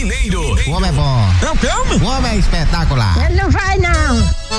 Mineiro. O homem é bom. Não, calma. O homem é espetacular. Ele não vai, não.